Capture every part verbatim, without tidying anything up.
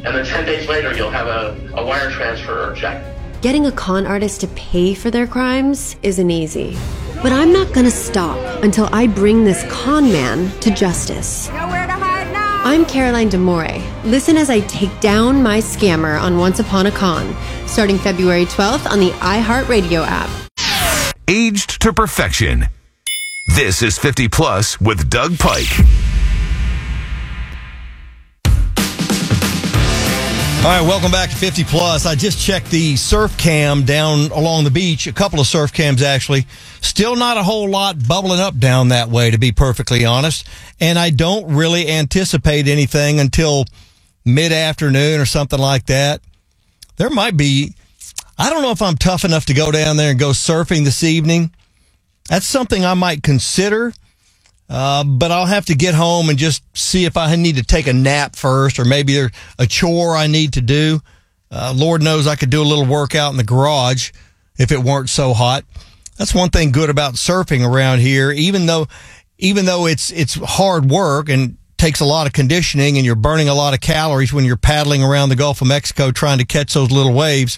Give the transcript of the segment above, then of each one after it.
and then ten days later you'll have a, a wire transfer or check. Getting a con artist to pay for their crimes isn't easy. But I'm not gonna stop until I bring this con man to justice. Nowhere to hide now! I'm Caroline D'Amore. Listen as I take down my scammer on Once Upon a Con, starting February twelfth on the iHeartRadio app. Aged to perfection. This is fifty plus with Doug Pike. All right, welcome back to fifty plus. I just checked the surf cam down along the beach, a couple of surf cams actually. Still not a whole lot bubbling up down that way, to be perfectly honest. And I don't really anticipate anything until mid-afternoon or something like that. There might be, I don't know if I'm tough enough to go down there and go surfing this evening. That's something I might consider. Uh, but I'll have to get home and just see if I need to take a nap first, or maybe there's a chore I need to do. Uh, Lord knows I could do a little workout in the garage if it weren't so hot. That's one thing good about surfing around here, even though, even though it's, it's hard work and takes a lot of conditioning and you're burning a lot of calories when you're paddling around the Gulf of Mexico trying to catch those little waves.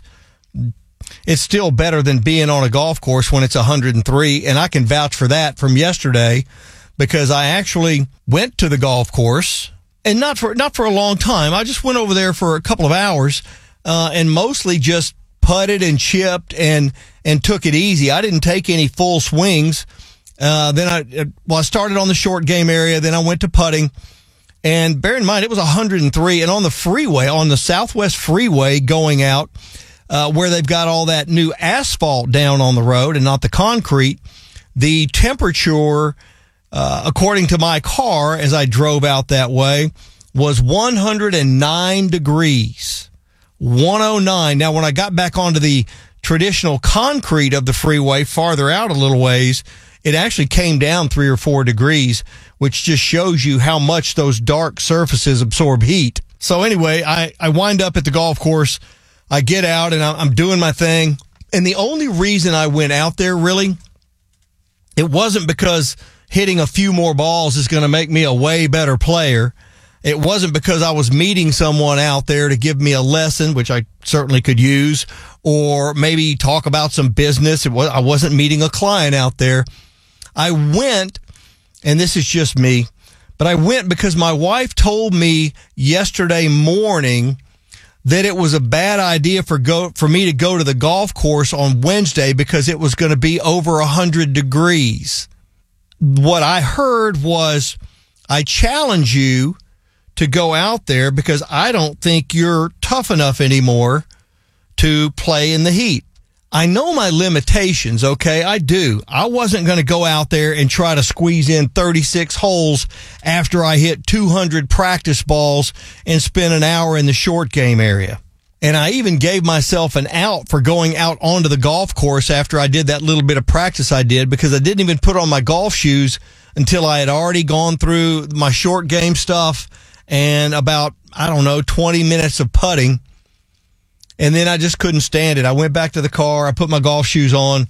It's still better than being on a golf course when it's one hundred three. And I can vouch for that from yesterday, because I actually went to the golf course, and not for not for a long time. I just went over there for a couple of hours, uh, and mostly just putted and chipped and and took it easy. I didn't take any full swings. Uh, then I well, I started on the short game area. Then I went to putting, and bear in mind it was one hundred three, and on the freeway, on the Southwest Freeway going out, uh, where they've got all that new asphalt down on the road and not the concrete, the temperature, Uh, according to my car, as I drove out that way, was one hundred nine degrees. one oh nine. Now, when I got back onto the traditional concrete of the freeway, farther out a little ways, it actually came down three or four degrees, which just shows you how much those dark surfaces absorb heat. So anyway, I, I wind up at the golf course. I get out and I'm doing my thing. And the only reason I went out there, really, it wasn't because hitting a few more balls is going to make me a way better player. It wasn't because I was meeting someone out there to give me a lesson, which I certainly could use, or maybe talk about some business. It was, I wasn't meeting a client out there. I went, and this is just me, but I went because my wife told me yesterday morning that it was a bad idea for go for me to go to the golf course on Wednesday because it was going to be over one hundred degrees. What I heard was, I challenge you to go out there because I don't think you're tough enough anymore to play in the heat. I know my limitations, okay? I do. I wasn't going to go out there and try to squeeze in thirty-six holes after I hit two hundred practice balls and spend an hour in the short game area. And I even gave myself an out for going out onto the golf course after I did that little bit of practice I did, because I didn't even put on my golf shoes until I had already gone through my short game stuff and about, I don't know, twenty minutes of putting. And then I just couldn't stand it. I went back to the car. I put my golf shoes on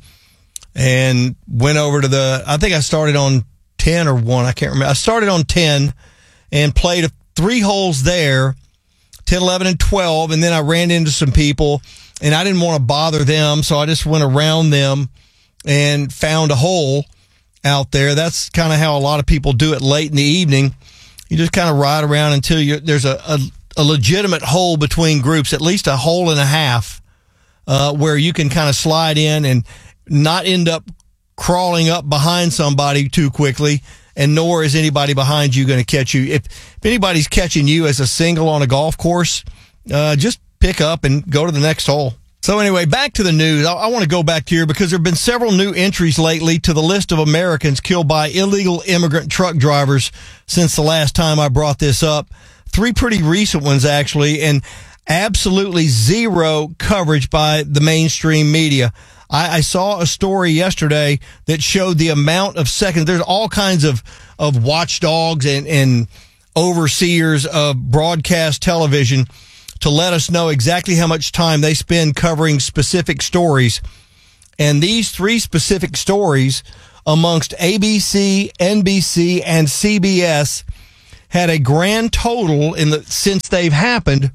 and went over to the, I think I started on ten or one. I can't remember. I started on ten and played three holes there, ten, eleven, and twelve. And then I ran into some people and I didn't want to bother them. So I just went around them and found a hole out there. That's kind of how a lot of people do it late in the evening. You just kind of ride around until you there's a, a a legitimate hole between groups, at least a hole and a half, uh, where you can kind of slide in and not end up crawling up behind somebody too quickly, and nor is anybody behind you going to catch you. If, if anybody's catching you as a single on a golf course, uh, just pick up and go to the next hole. So anyway, back to the news. I, I want to go back here because there have been several new entries lately to the list of Americans killed by illegal immigrant truck drivers since the last time I brought this up. Three pretty recent ones, actually, and absolutely zero coverage by the mainstream media. I, I saw a story yesterday that showed the amount of seconds. There's all kinds of, of watchdogs and, and overseers of broadcast television to let us know exactly how much time they spend covering specific stories. And these three specific stories, amongst A B C, N B C, and C B S, had a grand total in the since they've happened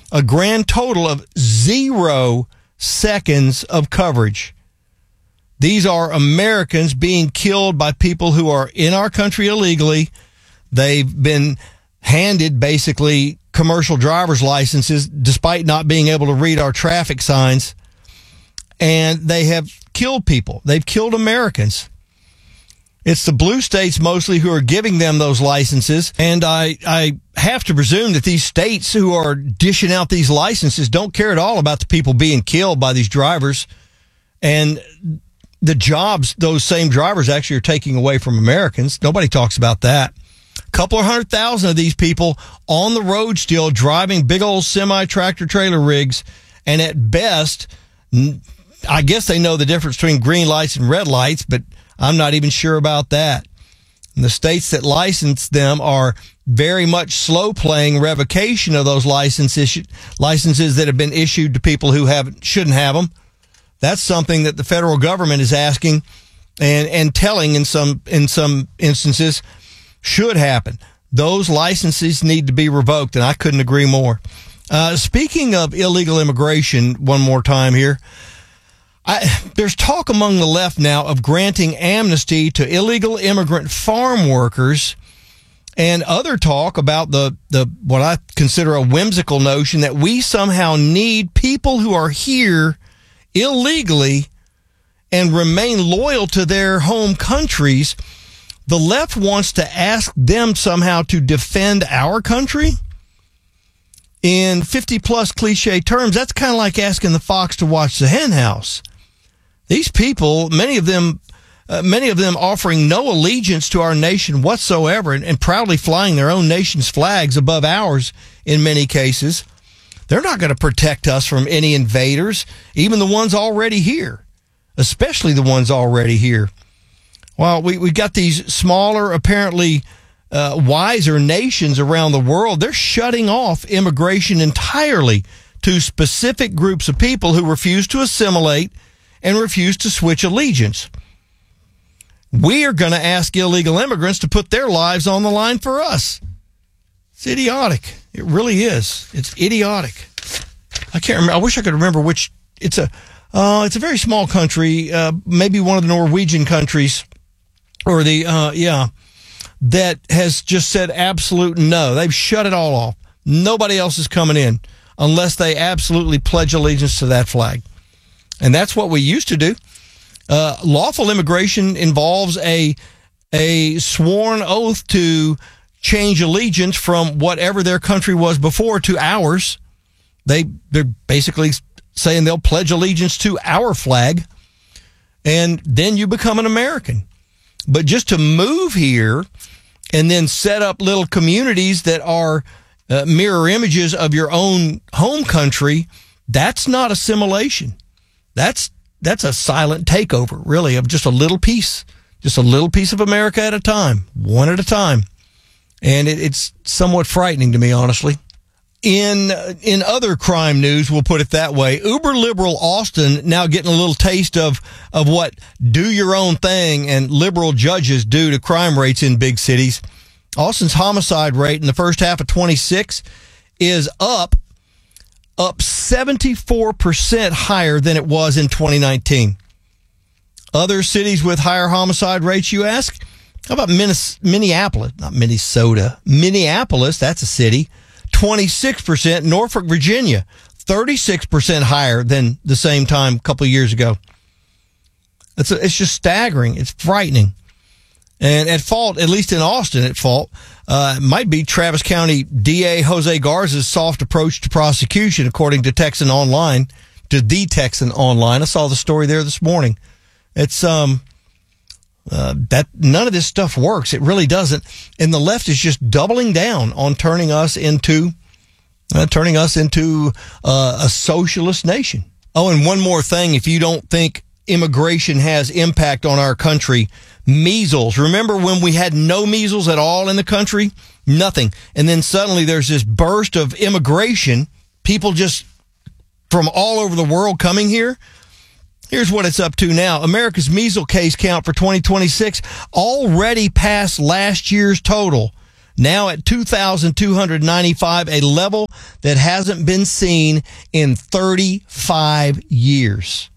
A grand total of zero seconds of coverage. These are Americans being killed by people who are in our country illegally. They've been handed basically commercial driver's licenses despite not being able to read our traffic signs. And they have killed people. They've killed Americans. It's the blue states mostly who are giving them those licenses. And I, I have to presume that these states who are dishing out these licenses don't care at all about the people being killed by these drivers and the jobs those same drivers actually are taking away from Americans. Nobody talks about that. A couple of hundred thousand of these people on the road still driving big old semi-tractor trailer rigs. And at best, I guess they know the difference between green lights and red lights, but I'm not even sure about that. And the states that license them are very much slow playing revocation of those licenses, licenses that have been issued to people who have shouldn't have them. That's something that the federal government is asking and, and telling in some, in some instances should happen. Those licenses need to be revoked, and I couldn't agree more. Uh, speaking of illegal immigration, one more time here, I, there's talk among the left now of granting amnesty to illegal immigrant farm workers, and other talk about the, the what I consider a whimsical notion that we somehow need people who are here illegally and remain loyal to their home countries. The left wants to ask them somehow to defend our country. In fifty plus cliche terms, that's kind of like asking the fox to watch the hen house. These people, many of them, uh, many of them offering no allegiance to our nation whatsoever and, and proudly flying their own nation's flags above ours in many cases. They're not going to protect us from any invaders, even the ones already here, especially the ones already here. Well, we, we got these smaller, apparently uh, wiser nations around the world. They're shutting off immigration entirely to specific groups of people who refuse to assimilate and refuse to switch allegiance. We are going to ask illegal immigrants to put their lives on the line for us. It's idiotic. It really is. It's idiotic. I can't remember. I wish I could remember which. It's a. Uh, it's a very small country. Uh, maybe one of the Norwegian countries, or the uh, yeah, that has just said absolute no. They've shut it all off. Nobody else is coming in unless they absolutely pledge allegiance to that flag. And that's what we used to do. Uh, lawful immigration involves a a sworn oath to change allegiance from whatever their country was before to ours. They, they're basically saying they'll pledge allegiance to our flag, and then you become an American. But just to move here and then set up little communities that are uh, mirror images of your own home country, that's not assimilation. That's that's a silent takeover, really, of just a little piece, just a little piece of America at a time, one at a time. And it, it's somewhat frightening to me, honestly. In in other crime news, we'll put it that way, uber liberal Austin now getting a little taste of, of what do your own thing and liberal judges do to crime rates in big cities. Austin's homicide rate in the first half of twenty-six is up, up seventy-four percent higher than it was in twenty nineteen. Other cities with higher homicide rates, you ask? How about Minneapolis? Not Minnesota. Minneapolis, that's a city. twenty-six percent. Norfolk, Virginia, thirty-six percent higher than the same time a couple of years ago. It's, a, it's just staggering. It's frightening. And at fault, at least in Austin, at fault, uh, might be Travis County D A Jose Garza's soft approach to prosecution, according to Texan Online, to the Texan Online. I saw the story there this morning. It's, um, Uh, that none of this stuff works. It really doesn't. And the left is just doubling down on turning us into, uh, turning us into uh, a socialist nation. Oh, and one more thing. If you don't think immigration has impact on our country, measles. Remember when we had no measles at all in the country? Nothing. And then suddenly there's this burst of immigration, people just from all over the world coming here. Here's what it's up to now. America's measles case count for twenty twenty-six already passed last year's total. now at two thousand two hundred ninety-five dollars, a level that hasn't been seen in thirty-five years.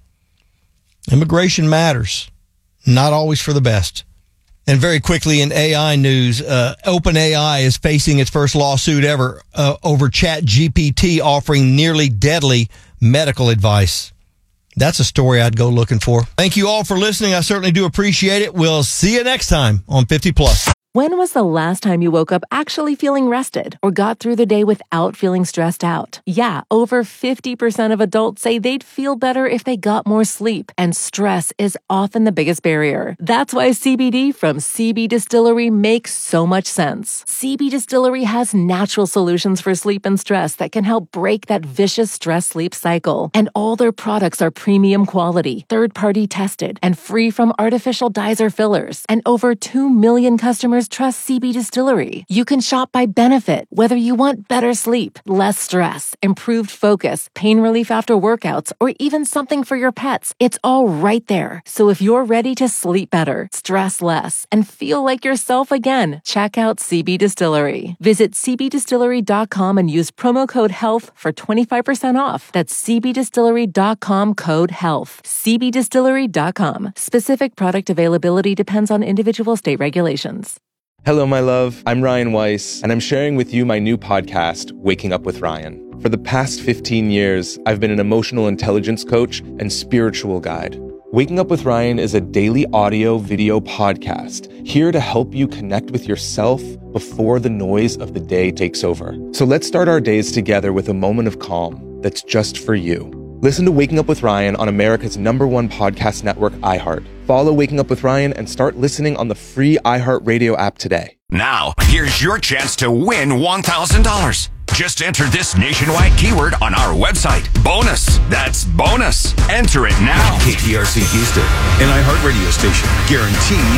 Immigration matters, not always for the best. And very quickly in A I news, uh, OpenAI is facing its first lawsuit ever uh, over ChatGPT offering nearly deadly medical advice. That's a story I'd go looking for. Thank you all for listening. I certainly do appreciate it. We'll see you next time on fifty plus. When was the last time you woke up actually feeling rested or got through the day without feeling stressed out? Yeah, over fifty percent of adults say they'd feel better if they got more sleep, and stress is often the biggest barrier. That's why C B D from C B Distillery makes so much sense. C B Distillery has natural solutions for sleep and stress that can help break that vicious stress-sleep cycle. And all their products are premium quality, third-party tested, and free from artificial dyes or fillers. And over two million customers trust C B Distillery. You can shop by benefit, whether you want better sleep, less stress, improved focus, pain relief after workouts, or even something for your pets. It's all right there. So if you're ready to sleep better, stress less, and feel like yourself again, check out C B Distillery. Visit c b distillery dot com and use promo code HEALTH for twenty-five percent off. That's c b distillery dot com code HEALTH. c b distillery dot com. Specific product availability depends on individual state regulations. Hello, my love. I'm Ryan Weiss, and I'm sharing with you my new podcast, Waking Up with Ryan. For the past fifteen years, I've been an emotional intelligence coach and spiritual guide. Waking Up with Ryan is a daily audio video podcast here to help you connect with yourself before the noise of the day takes over. So let's start our days together with a moment of calm that's just for you. Listen to Waking Up with Ryan on America's number one podcast network, iHeart. Follow Waking Up with Ryan and start listening on the free iHeartRadio app today. Now, here's your chance to win one thousand dollars. Just enter this nationwide keyword on our website. Bonus. That's bonus. Enter it now. K P R C Houston, an iHeartRadio station. Guaranteed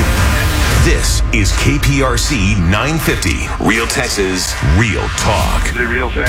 human. This is K P R C nine fifty. Real Texas, real talk. The real thing.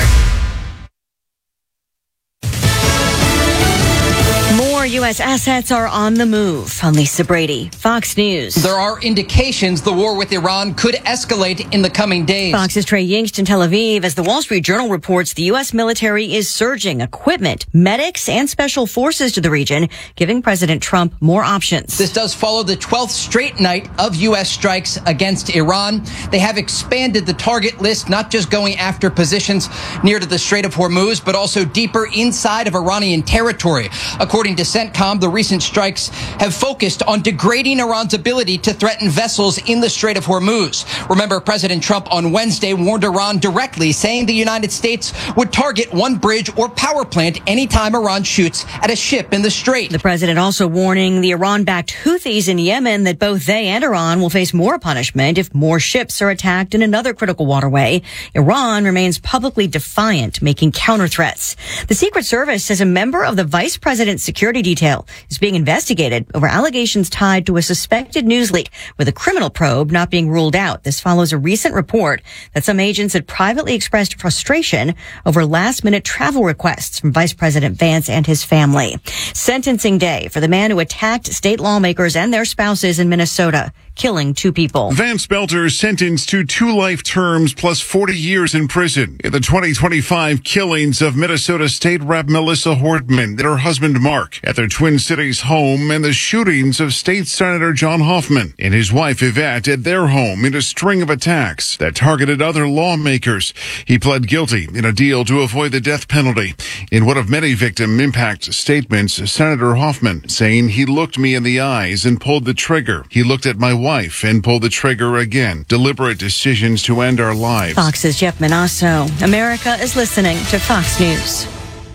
More U S assets are on the move. I'm Lisa Brady, Fox News. There are indications the war with Iran could escalate in the coming days. Fox's Trey Yingst in Tel Aviv. As the Wall Street Journal reports, the U S military is surging equipment, medics, and special forces to the region, giving President Trump more options. This does follow the twelfth straight night of U S strikes against Iran. They have expanded the target list, not just going after positions near to the Strait of Hormuz, but also deeper inside of Iranian territory. According to CENTCOM, the recent strikes have focused on degrading Iran's ability to threaten vessels in the Strait of Hormuz. Remember, President Trump on Wednesday warned Iran directly, saying the United States would target one bridge or power plant anytime Iran shoots at a ship in the Strait. The president also warning the Iran-backed Houthis in Yemen that both they and Iran will face more punishment if more ships are attacked in another critical waterway. Iran remains publicly defiant, making counter threats. The Secret Service says a member of the vice president's security detail is being investigated over allegations tied to a suspected news leak, with a criminal probe not being ruled out. This follows a recent report that some agents had privately expressed frustration over last-minute travel requests from Vice President Vance and his family. Sentencing day for the man who attacked state lawmakers and their spouses in Minnesota, killing two people. Vance Belter is sentenced to two life terms plus forty years in prison in the twenty twenty-five killings of Minnesota State Rep Melissa Hortman and her husband Mark at their Twin Cities home, and the shootings of State Senator John Hoffman and his wife Yvette at their home in a string of attacks that targeted other lawmakers. He pled guilty in a deal to avoid the death penalty. In one of many victim impact statements, Senator Hoffman saying, "He looked me in the eyes and pulled the trigger. He looked at my wife and pulled the trigger again. Deliberate decisions to end our lives." Fox's Jeff Manasso. America is listening to Fox News.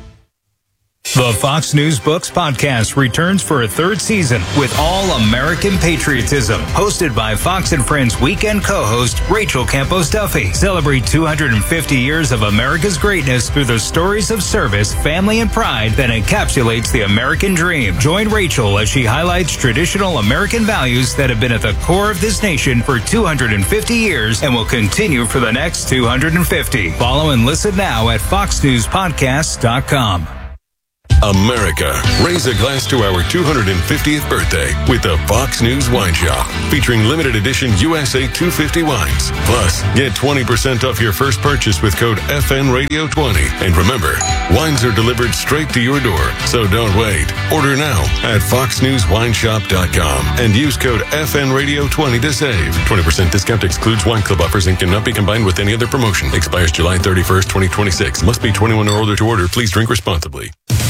The Fox News Books podcast returns for a third season with all American patriotism. Hosted by Fox and Friends weekend co-host Rachel Campos Duffy. Celebrate two hundred fifty years of America's greatness through the stories of service, family, and pride that encapsulates the American dream. Join Rachel as she highlights traditional American values that have been at the core of this nation for two hundred fifty years and will continue for the next two hundred fifty. Follow and listen now at fox news podcasts dot com. America, raise a glass to our two hundred fiftieth birthday with the Fox News Wine Shop, featuring limited edition U S A two fifty wines. Plus, get twenty percent off your first purchase with code F N Radio twenty. And remember, wines are delivered straight to your door, so don't wait. Order now at fox news wine shop dot com and use code F N Radio twenty to save. twenty percent discount excludes wine club offers and cannot be combined with any other promotion. Expires July thirty-first, twenty twenty-six. Must be twenty-one or older to order. Please drink responsibly.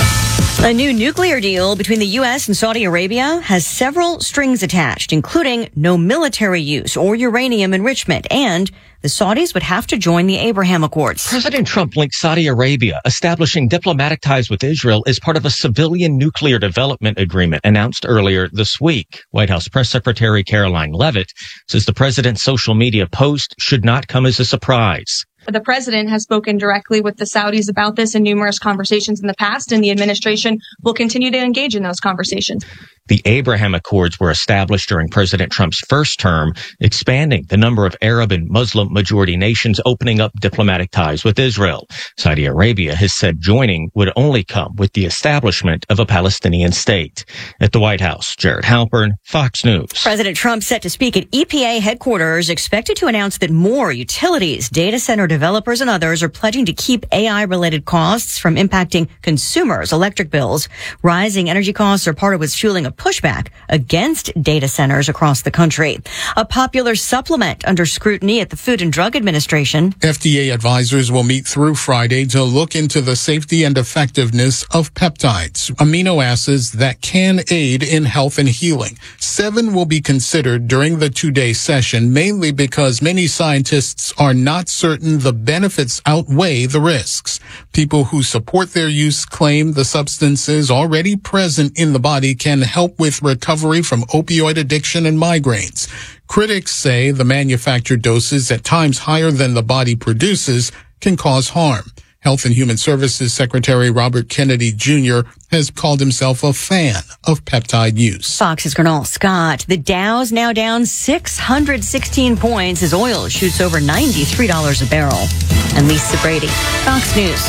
A new nuclear deal between the U S and Saudi Arabia has several strings attached, including no military use or uranium enrichment, and the Saudis would have to join the Abraham Accords. President Trump linked Saudi Arabia establishing diplomatic ties with Israel as part of a civilian nuclear development agreement announced earlier this week. White House Press Secretary Caroline Leavitt says the president's social media post should not come as a surprise. The president has spoken directly with the Saudis about this in numerous conversations in the past, and the administration will continue to engage in those conversations. The Abraham Accords were established during President Trump's first term, expanding the number of Arab and Muslim majority nations, opening up diplomatic ties with Israel. Saudi Arabia has said joining would only come with the establishment of a Palestinian state. At the White House, Jared Halpern, Fox News. President Trump set to speak at E P A headquarters, expected to announce that more utilities, data center developers, and others are pledging to keep A I-related costs from impacting consumers' electric bills. Rising energy costs are part of what's fueling a pushback against data centers across the country. A popular supplement under scrutiny at the Food and Drug Administration. F D A advisors will meet through Friday to look into the safety and effectiveness of peptides, amino acids that can aid in health and healing. Seven will be considered during the two-day session, mainly because many scientists are not certain the benefits outweigh the risks. People who support their use claim the substances already present in the body can help with recovery from opioid addiction and migraines. Critics say the manufactured doses, at times higher than the body produces, can cause harm. Health and Human Services Secretary Robert Kennedy Junior has called himself a fan of peptide use. Fox's Gernal Scott. The Dow's now down six hundred sixteen points as oil shoots over ninety-three dollars a barrel. And Lisa Brady, Fox News.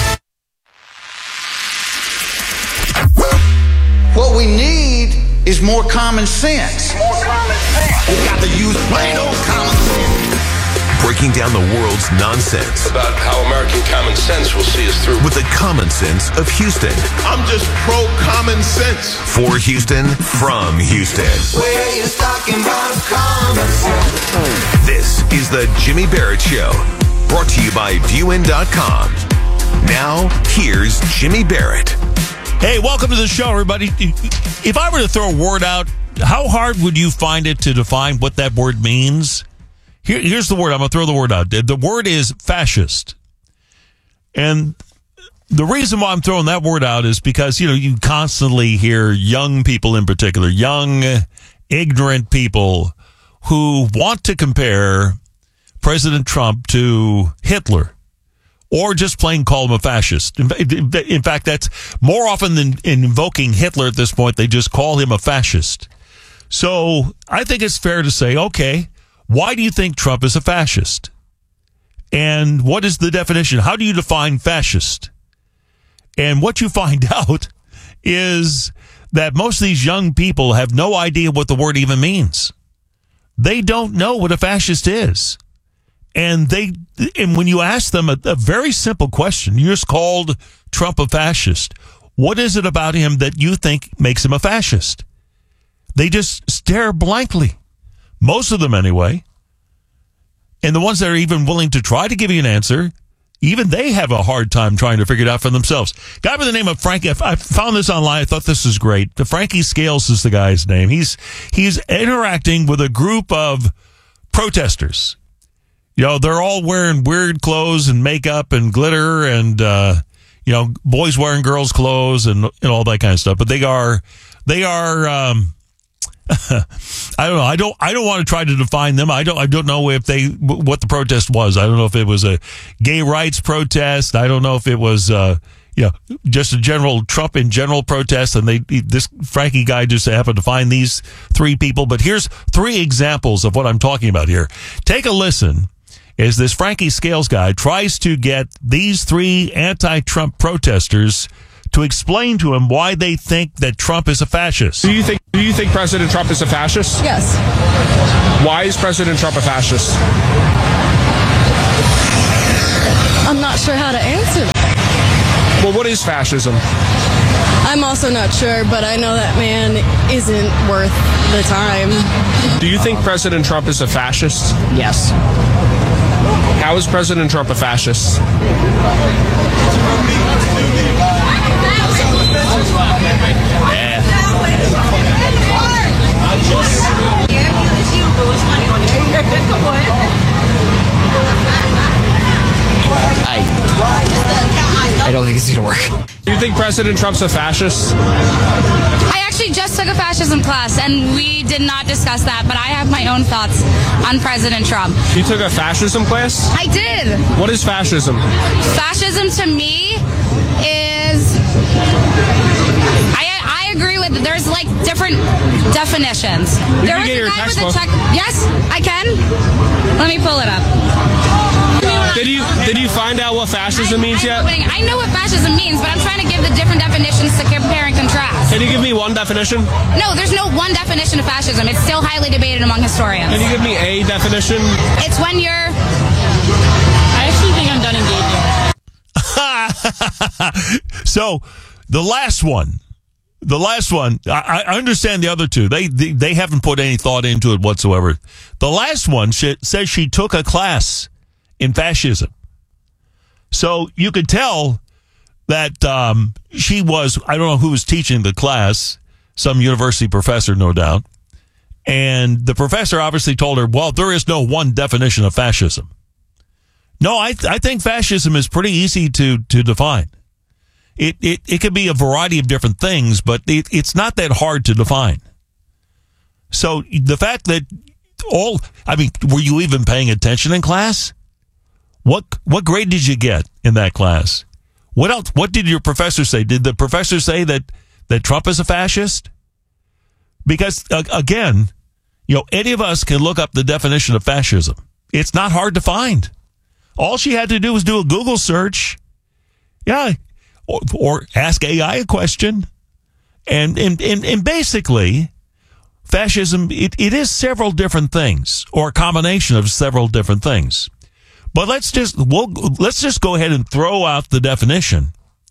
What we need is more common sense. More common sense. We got to use plain old common sense. Breaking down the world's nonsense. About how American common sense will see us through. With the common sense of Houston. I'm just pro common sense. For Houston, from Houston. Where you talking about common sense. This is the Jimmy Barrett Show. Brought to you by view in dot com. Now, here's Jimmy Barrett. Hey, welcome to the show, everybody. If I were to throw a word out, how hard would you find it to define what that word means? Here, here's the word. I'm going to throw the word out. The word is fascist. And the reason why I'm throwing that word out is because, you know, you constantly hear young people in particular, young, ignorant people who want to compare President Trump to Hitler. Or just plain call him a fascist. In fact, that's more often than invoking Hitler at this point, they just call him a fascist. So I think it's fair to say, okay, why do you think Trump is a fascist? And what is the definition? How do you define fascist? And what you find out is that most of these young people have no idea what the word even means. They don't know what a fascist is. And they, and when you ask them a, a very simple question, you just called Trump a fascist. What is it about him that you think makes him a fascist? They just stare blankly. Most of them anyway. And the ones that are even willing to try to give you an answer, even they have a hard time trying to figure it out for themselves. Guy by the name of Frankie, I found this online. I thought this was great. The Frankie Scales is the guy's name. He's, he's interacting with a group of protesters. You know, they're all wearing weird clothes and makeup and glitter and, uh, you know, boys wearing girls' clothes and, and all that kind of stuff. But they are, they are, um, I don't know. I don't, I don't want to try to define them. I don't, I don't know if they, what the protest was. I don't know if it was a gay rights protest. I don't know if it was, uh, you know, just a general Trump in general protest. And they, this Frankie guy just happened to find these three people. But here's three examples of what I'm talking about here. Take a listen. Is this Frankie Scales guy tries to get these three anti-Trump protesters to explain to him why they think that Trump is a fascist. Do you think do you think President Trump is a fascist? Yes. Why is President Trump a fascist? I'm not sure how to answer. Well, what is fascism? I'm also not sure, but I know that man isn't worth the time. Do you think President Trump is a fascist? Yes. How is President Trump a fascist? I, I don't think it's going to work. Do you think President Trump's a fascist? I actually just took a fascism class, and we did not discuss that, but I have my own thoughts on President Trump. You took a fascism class? I did. What is fascism? Fascism to me is... I I agree with... There's, like, different definitions. You there can was get a your guy with textbook. a check... Yes, I can. Let me pull it up. Did you did you find out what fascism means yet? I know what fascism means, but I'm trying to give the different definitions to compare and contrast. Can you give me one definition? No, there's no one definition of fascism. It's still highly debated among historians. Can you give me a definition? It's when you're... I actually think I'm done engaging. So, the last one, the last one, I, I understand the other two. They, they they haven't put any thought into it whatsoever. The last one she, says she took a class in fascism. So you could tell that um, she was, I don't know who was teaching the class, some university professor, no doubt. And the professor obviously told her, well, there is no one definition of fascism. No, I I think fascism is pretty easy to, to define. It, it it could be a variety of different things, but it, it's not that hard to define. So the fact that all, I mean, were you even paying attention in class? What what grade did you get in that class? What else? What did your professor say? Did the professor say that, that Trump is a fascist? Because, uh, again, you know, any of us can look up the definition of fascism. It's not hard to find. All she had to do was do a Google search. Yeah. Or, or ask A I a question. And, and, and, and basically, fascism, it, it is several different things, or a combination of several different things. But let's just we'll, let's just go ahead and throw out the definition,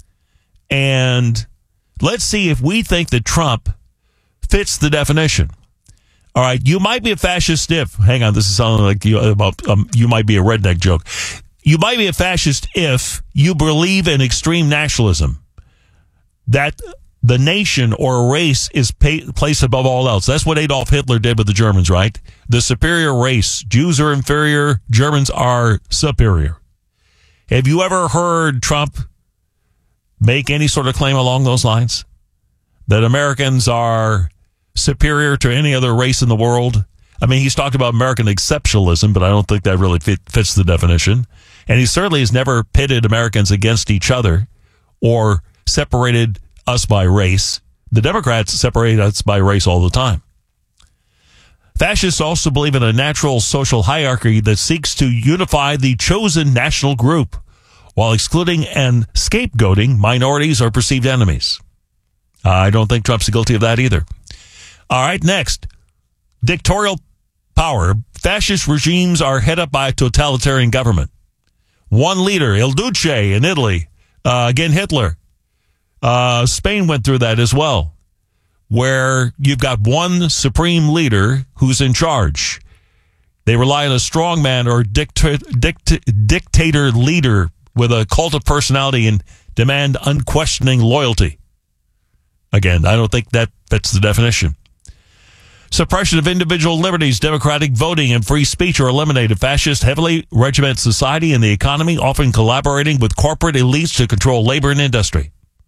and let's see if we think that Trump fits the definition. All right, you might be a fascist if. Hang on, this is sounding like you about um, you might be a redneck joke. You might be a fascist if you believe in extreme nationalism, that the nation or a race is pay, placed above all else. That's what Adolf Hitler did with the Germans, right? The superior race. Jews are inferior. Germans are superior. Have you ever heard Trump make any sort of claim along those lines? That Americans are superior to any other race in the world? I mean, he's talked about American exceptionalism, but I don't think that really fit, fits the definition. And he certainly has never pitted Americans against each other or separated us by race. The Democrats separate us by race all the time. Fascists also believe in a natural social hierarchy that seeks to unify the chosen national group while excluding and scapegoating minorities or perceived enemies. I don't think Trump's guilty of that either. All right, next. Dictatorial power. Fascist regimes are head up by a totalitarian government. One leader, Il Duce in Italy, uh, again Hitler. Uh, Spain went through that as well, where you've got one supreme leader who's in charge. They rely on a strongman or dicta- dict- dictator leader with a cult of personality and demand unquestioning loyalty. Again, I don't think that fits the definition. Suppression of individual liberties, democratic voting, and free speech are eliminated. Fascists heavily regiment society and the economy, often collaborating with corporate elites to control labor and industry.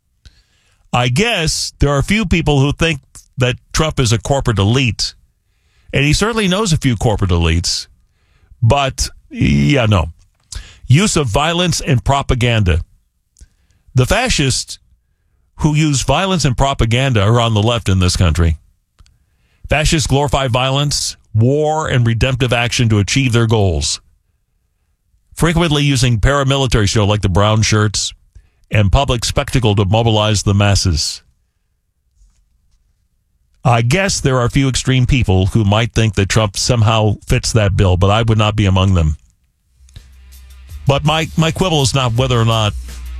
I guess there are a few people who think that Trump is a corporate elite, and he certainly knows a few corporate elites, but yeah, no. Use of violence and propaganda. The fascists who use violence and propaganda are on the left in this country. Fascists glorify violence, war, and redemptive action to achieve their goals, frequently using paramilitary show like the brown shirts and public spectacle to mobilize the masses. I guess there are a few extreme people who might think that Trump somehow fits that bill, but I would not be among them. But my, my quibble is not whether or not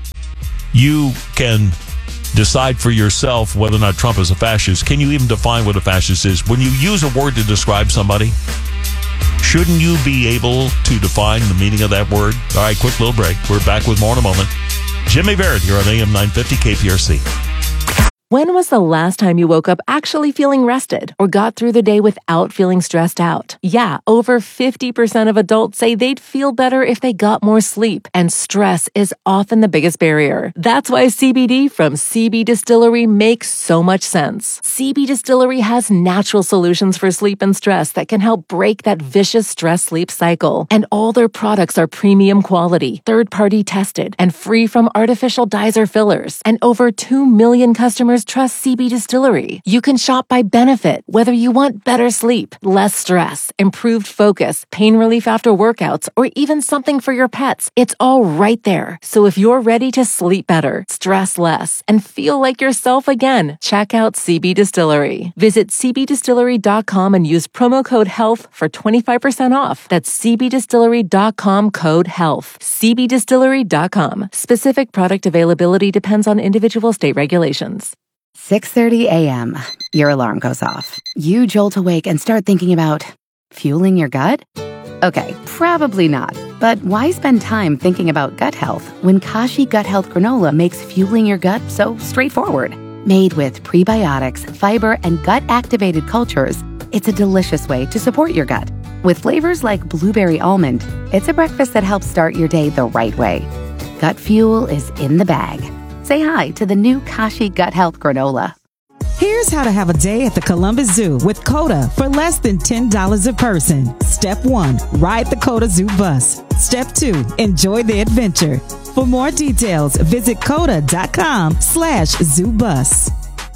you can decide for yourself whether or not Trump is a fascist. Can you even define what a fascist is? When you use a word to describe somebody, shouldn't you be able to define the meaning of that word? All right, quick little break. We're back with more in a moment. Jimmy Barrett here on A M nine fifty K P R C. When was the last time you woke up actually feeling rested or got through the day without feeling stressed out? Yeah, over fifty percent of adults say they'd feel better if they got more sleep, and stress is often the biggest barrier. That's why C B D from C B Distillery makes so much sense. C B Distillery has natural solutions for sleep and stress that can help break that vicious stress-sleep cycle. And all their products are premium quality, third-party tested, and free from artificial dyes or fillers. And over two million customers trust C B Distillery. You can shop by benefit, whether you want better sleep, less stress, improved focus, pain relief after workouts, or even something for your pets. It's all right there. So if you're ready to sleep better, stress less, and feel like yourself again, check out C B Distillery. Visit c b distillery dot com and use promo code HEALTH for twenty-five percent off. That's c b distillery dot com code HEALTH. c b distillery dot com. Specific product availability depends on individual state regulations. six thirty a.m. Your alarm goes off. You jolt awake and start thinking about fueling your gut? Okay, probably not. But why spend time thinking about gut health when Kashi Gut Health Granola makes fueling your gut so straightforward? Made with prebiotics, fiber, and gut-activated cultures, it's a delicious way to support your gut. With flavors like blueberry almond, it's a breakfast that helps start your day the right way. Gut fuel is in the bag. Say hi to the new Kashi Gut Health Granola. Here's how to have a day at the Columbus Zoo with CODA for less than ten dollars a person. Step one, ride the CODA Zoo bus. Step two, enjoy the adventure. For more details, visit coda.com slash zoo bus.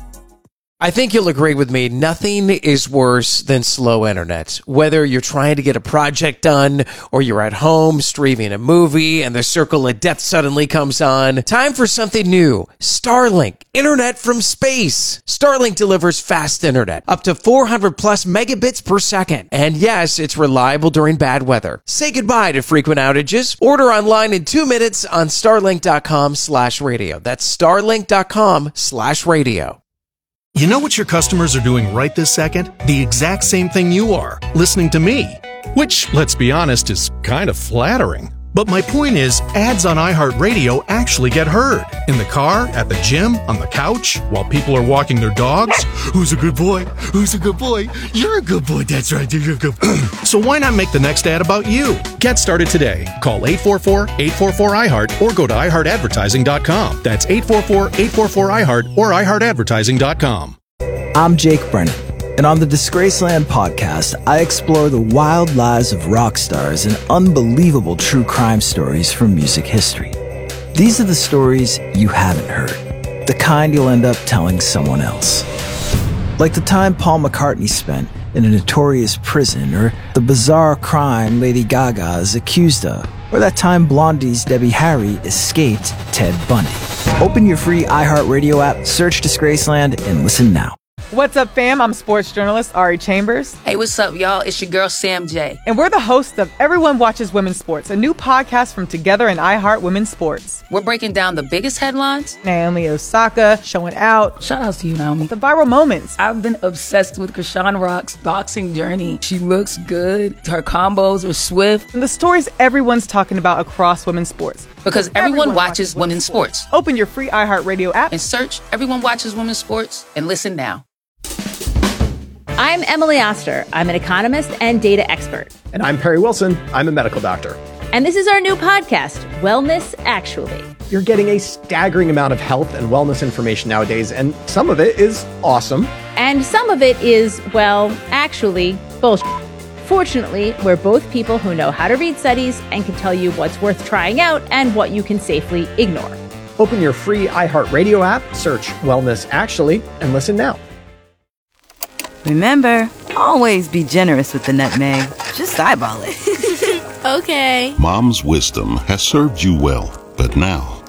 I think you'll agree with me, nothing is worse than slow internet. Whether you're trying to get a project done or you're at home streaming a movie and the circle of death suddenly comes on, time for something new. Starlink, internet from space. Starlink delivers fast internet, up to four hundred plus megabits per second. And yes, it's reliable during bad weather. Say goodbye to frequent outages. Order online in two minutes on starlink.com slash radio. That's starlink.com slash radio. You know what your customers are doing right this second? The exact same thing you are, listening to me. Which, let's be honest, is kind of flattering. But my point is, ads on iHeartRadio actually get heard. In the car, at the gym, on the couch, while people are walking their dogs. Who's a good boy? Who's a good boy? You're a good boy. That's right. You're a good boy. So why not make the next ad about you? Get started today. Call eight four four, eight four four, I heart or go to i heart advertising dot com. That's eight four four, eight four four, I heart or i heart advertising dot com. I'm Jake Brennan, and on the Disgraceland podcast, I explore the wild lives of rock stars and unbelievable true crime stories from music history. These are the stories you haven't heard, the kind you'll end up telling someone else. Like the time Paul McCartney spent in a notorious prison, or the bizarre crime Lady Gaga is accused of, or that time Blondie's Debbie Harry escaped Ted Bundy. Open your free iHeartRadio app, search Disgraceland, and listen now. What's up, fam? I'm sports journalist Ari Chambers. Hey, what's up, y'all? It's your girl, Sam J. And we're the hosts of Everyone Watches Women's Sports, a new podcast from Together and iHeart Women's Sports. We're breaking down the biggest headlines. Naomi Osaka showing out. Shout out to you, Naomi. The viral moments. I've been obsessed with Krishan Rock's boxing journey. She looks good. Her combos are swift. And the stories everyone's talking about across women's sports. Because everyone, everyone watches, watches women's sports. sports. Open your free iHeartRadio app and search Everyone Watches Women's Sports and listen now. I'm Emily Oster. I'm an economist and data expert. And I'm Perry Wilson. I'm a medical doctor. And this is our new podcast, Wellness Actually. You're getting a staggering amount of health and wellness information nowadays, and some of it is awesome. And some of it is, well, actually, bullshit. Fortunately, we're both people who know how to read studies and can tell you what's worth trying out and what you can safely ignore. Open your free iHeartRadio app, search Wellness Actually, and listen now. Remember, always be generous with the nutmeg. Just eyeball it. Okay. Mom's wisdom has served you well, but now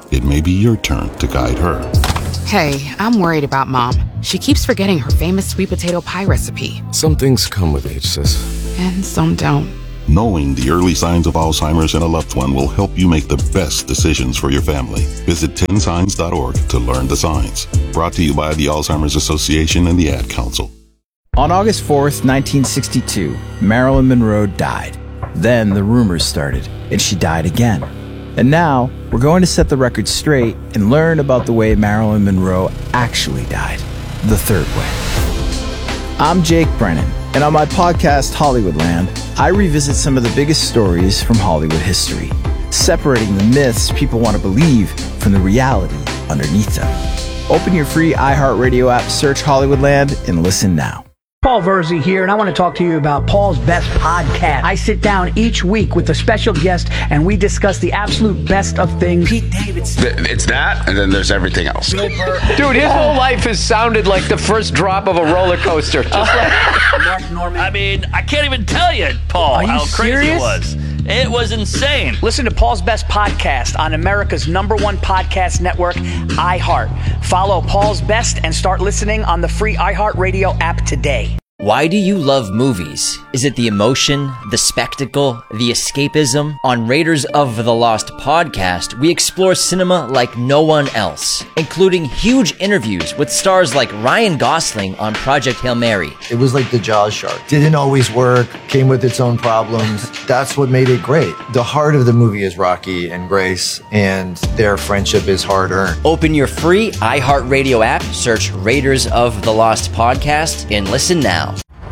it may be your turn to guide her. Hey, I'm worried about Mom. She keeps forgetting her famous sweet potato pie recipe. Some things come with age, sis. And some don't. Knowing the early signs of Alzheimer's in a loved one will help you make the best decisions for your family. Visit ten signs dot org to learn the signs. Brought to you by the Alzheimer's Association and the Ad Council. On August fourth, nineteen sixty-two, Marilyn Monroe died. Then the rumors started, and she died again. And now, we're going to set the record straight and learn about the way Marilyn Monroe actually died. The third way. I'm Jake Brennan, and on my podcast, Hollywoodland, I revisit some of the biggest stories from Hollywood history, separating the myths people want to believe from the reality underneath them. Open your free iHeartRadio app, search Hollywoodland, and listen now. Paul Verzi here, and I want to talk to you about Paul's Best Podcast. I sit down each week with a special guest, and we discuss the absolute best of things. Pete Davidson. It's that, and then there's everything else. Dude, his whole life has sounded like the first drop of a roller coaster. Just like Mark Norman. I mean, I can't even tell you, Paul, Are you how crazy serious? it was. It was insane. Listen to Paul's Best Podcast on America's number one podcast network, iHeart. Follow Paul's Best and start listening on the free iHeartRadio app today. Why do you love movies? Is it the emotion, the spectacle, the escapism? On Raiders of the Lost podcast, we explore cinema like no one else, including huge interviews with stars like Ryan Gosling on Project Hail Mary. It was like the Jaws shark. Didn't always work, came with its own problems. That's what made it great. The heart of the movie is Rocky and Grace, and their friendship is hard-earned. Open your free iHeartRadio app, search Raiders of the Lost podcast, and listen now.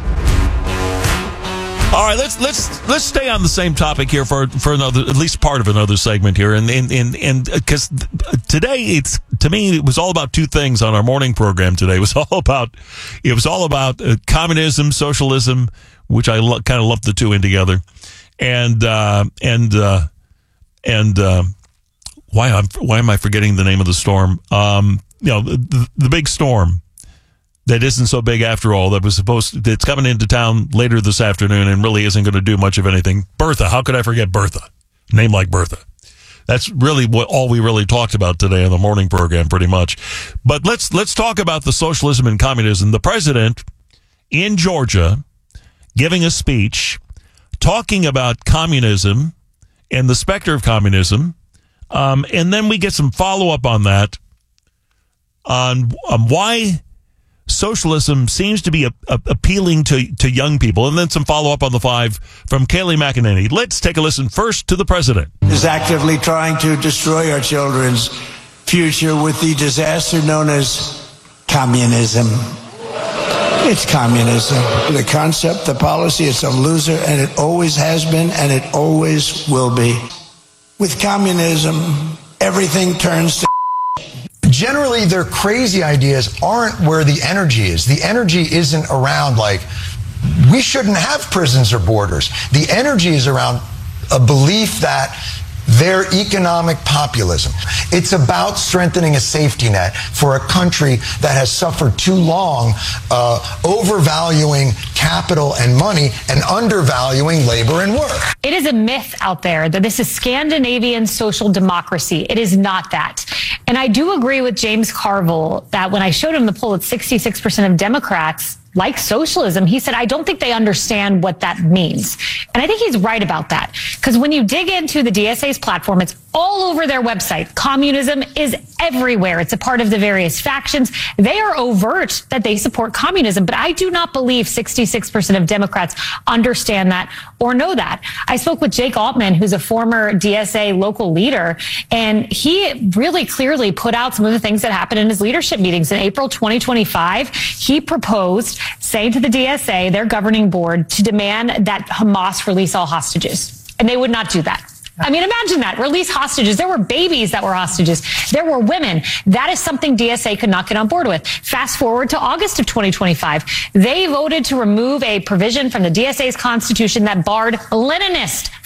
All right, let's let's let's stay on the same topic here for for another, at least part of another segment here, and and and and because today it's to me it was all about two things on our morning program today. It was all about it was all about uh, communism, socialism, which I lo- kind of lumped the two in together, and uh, and uh, and uh, why I'm why am I forgetting the name of the storm? Um, you know, the, the big storm. That isn't so big after all. That was supposed to, that's coming into town later this afternoon and really isn't going to do much of anything. Bertha, how could I forget Bertha? Name like Bertha. That's really what all we really talked about today on the morning program, pretty much. But let's let's talk about the socialism and communism. The president in Georgia giving a speech talking about communism and the specter of communism, um, and then we get some follow up on that on um, why socialism seems to be a, a, appealing to, to young people, and then some follow-up on the five from Kayleigh McEnany. Let's take a listen first to the president. Is actively trying to destroy our children's future with the disaster known as communism. It's communism. The concept, the policy, it's a loser, and it always has been, and it always will be. With communism, everything turns to Generally, their crazy ideas aren't where the energy is. The energy isn't around like, we shouldn't have prisons or borders. The energy is around a belief that their economic populism. It's about strengthening a safety net for a country that has suffered too long, uh, overvaluing capital and money and undervaluing labor and work. It is a myth out there that this is Scandinavian social democracy. It is not that. And I do agree with James Carville that when I showed him the poll at sixty-six percent of Democrats like socialism, he said, I don't think they understand what that means. And I think he's right about that. Because when you dig into the D S A's platform, it's all over their website. Communism is everywhere. It's a part of the various factions. They are overt that they support communism. But I do not believe sixty-six percent of Democrats understand that or know that. I spoke with Jake Altman, who's a former D S A local leader, and he really clearly put out some of the things that happened in his leadership meetings. In April twenty twenty-five, he proposed saying to the D S A, their governing board, to demand that Hamas release all hostages. And they would not do that. I mean, imagine that. Release hostages. There were babies that were hostages. There were women. That is something D S A could not get on board with. Fast forward to August of twenty twenty-five. They voted to remove a provision from the D S A's constitution that barred Leninist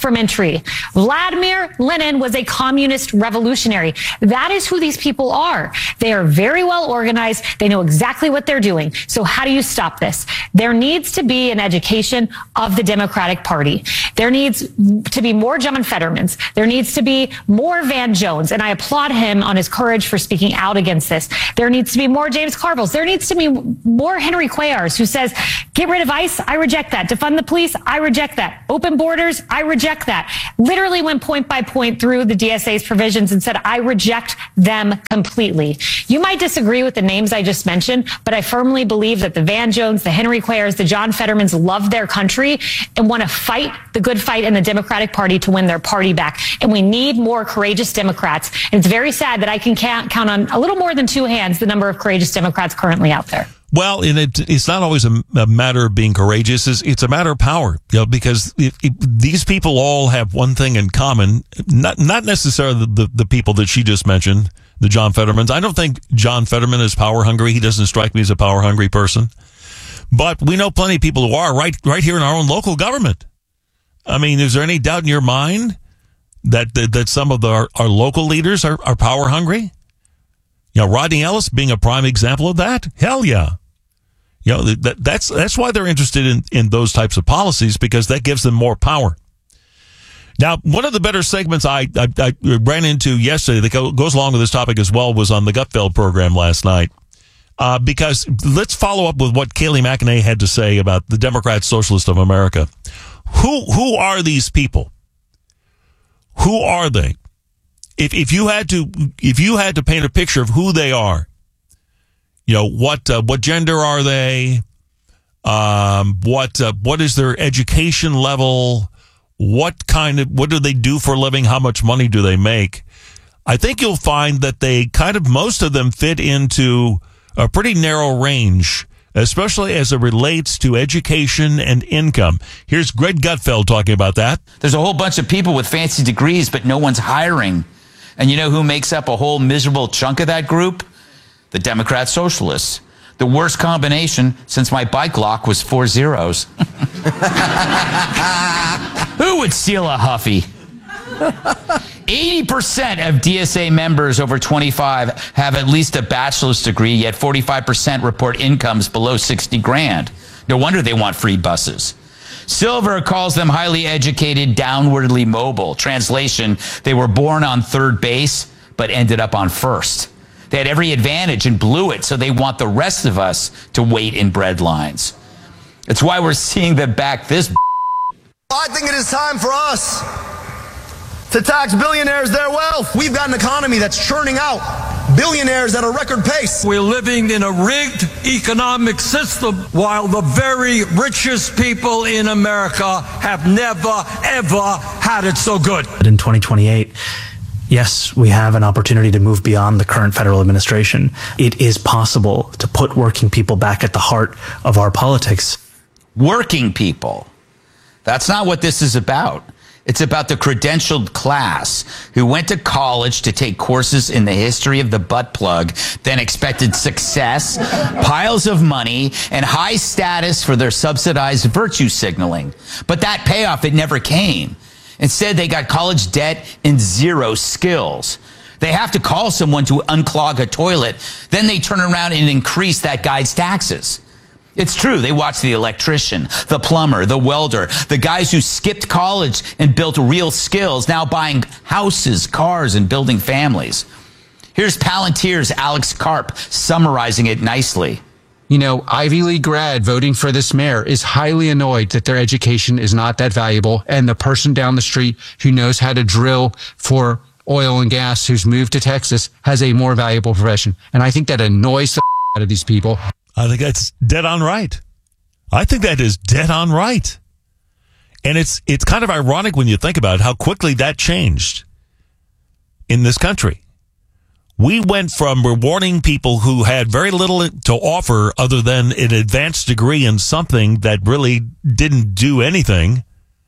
from entry. Vladimir Lenin was a communist revolutionary. That is who these people are. They are very well organized. They know exactly what they're doing. So how do you stop this? There needs to be an education of the Democratic Party. There needs to be more John Fettermans. There needs to be more Van Jones. And I applaud him on his courage for speaking out against this. There needs to be more James Carvilles. There needs to be more Henry Cuellar's, who says, get rid of ICE. I reject that. Defund the police. I reject that. Open borders. I reject that. Literally went point by point through the D S A's provisions and said, I reject them completely. You might disagree with the names I just mentioned, but I firmly believe that the Van Jones, the Henry Cuellar's, the John Fettermans love their country and want to fight the good fight in the Democratic Party to win their party back. And we need more courageous Democrats. And it's very sad that I can count, count on a little more than two hands the number of courageous Democrats currently out there. Well, and it, it's not always a, a matter of being courageous. It's, it's a matter of power, you know, because it, it, these people all have one thing in common, not not necessarily the, the, the people that she just mentioned, the John Fettermans. I don't think John Fetterman is power hungry. He doesn't strike me as a power hungry person. But we know plenty of people who are right right here in our own local government. I mean, is there any doubt in your mind that that, that some of the, our, our local leaders are, are power hungry? You know, Rodney Ellis being a prime example of that? Hell yeah. You know, that, that's that's why they're interested in, in those types of policies, because that gives them more power. Now, one of the better segments I, I, I ran into yesterday that go, goes along with this topic as well was on the Gutfeld program last night. Uh, because let's follow up with what Kayleigh McEnany had to say about the Democrat Socialist of America. Who who are these people? Who are they? If if you had to if you had to paint a picture of who they are, you know, what uh, what gender are they? Um, what uh, what is their education level? What kind of what do they do for a living? How much money do they make? I think you'll find that they kind of most of them fit into a pretty narrow range, especially as it relates to education and income. Here's Greg Gutfeld talking about that. There's a whole bunch of people with fancy degrees, but no one's hiring. And you know who makes up a whole miserable chunk of that group? The Democrat Socialists. The worst combination since my bike lock was four zeros. Who would steal a Huffy? eighty percent of D S A members over twenty-five have at least a bachelor's degree, yet forty-five percent report incomes below sixty grand. No wonder they want free buses. Silver calls them highly educated, downwardly mobile. Translation, they were born on third base, but ended up on first. They had every advantage and blew it, so they want the rest of us to wait in bread lines. It's why we're seeing them back this. I think it is time for us to tax billionaires their wealth. We've got an economy that's churning out billionaires at a record pace. We're living in a rigged economic system while the very richest people in America have never, ever had it so good. In twenty twenty-eight, yes, we have an opportunity to move beyond the current federal administration. It is possible to put working people back at the heart of our politics. Working people. That's not what this is about. It's about the credentialed class who went to college to take courses in the history of the butt plug, then expected success, piles of money, and high status for their subsidized virtue signaling. But that payoff, it never came. Instead, they got college debt and zero skills. They have to call someone to unclog a toilet. Then they turn around and increase that guy's taxes. It's true. They watch the electrician, the plumber, the welder, the guys who skipped college and built real skills, now buying houses, cars, and building families. Here's Palantir's Alex Karp summarizing it nicely. You know, Ivy League grad voting for this mayor is highly annoyed that their education is not that valuable, and the person down the street who knows how to drill for oil and gas who's moved to Texas has a more valuable profession. And I think that annoys the out of these people. I think that's dead on right. I think that is dead on right. And it's it's kind of ironic when you think about it, how quickly that changed in this country. We went from rewarding people who had very little to offer other than an advanced degree in something that really didn't do anything,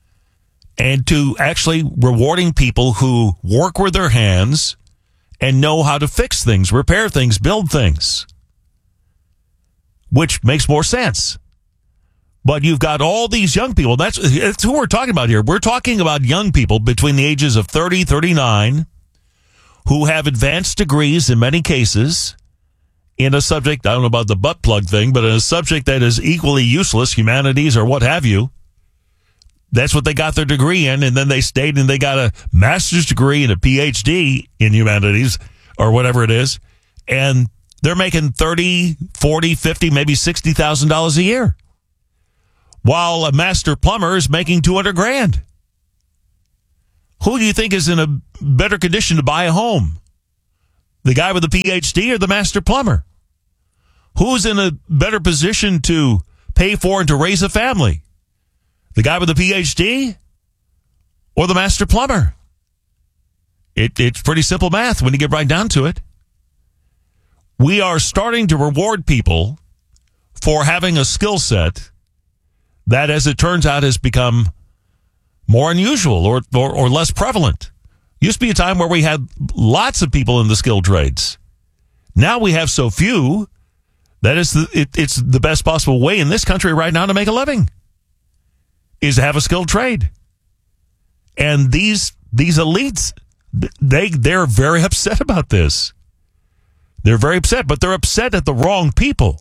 and to actually rewarding people who work with their hands and know how to fix things, repair things, build things. Which makes more sense. But you've got all these young people. That's, that's who we're talking about here. We're talking about young people between the ages of thirty, thirty-nine who have advanced degrees in many cases in a subject, I don't know about the butt plug thing, but in a subject that is equally useless, humanities or what have you. That's what they got their degree in, and then they stayed and they got a master's degree and a P H D in humanities or whatever it is, and they're making thirty, forty, fifty, maybe sixty thousand dollars a year, while a master plumber is making two hundred grand. Who do you think is in a better condition to buy a home? The guy with a P H D or the master plumber? Who's in a better position to pay for and to raise a family? The guy with the P H D or the master plumber? It, it's pretty simple math when you get right down to it. We are starting to reward people for having a skill set that, as it turns out, has become more unusual or, or, or less prevalent. Used to be a time where we had lots of people in the skilled trades. Now we have so few that it's the, it, it's the best possible way in this country right now to make a living is to have a skilled trade. And these these elites, they they're very upset about this. They're very upset, but they're upset at the wrong people.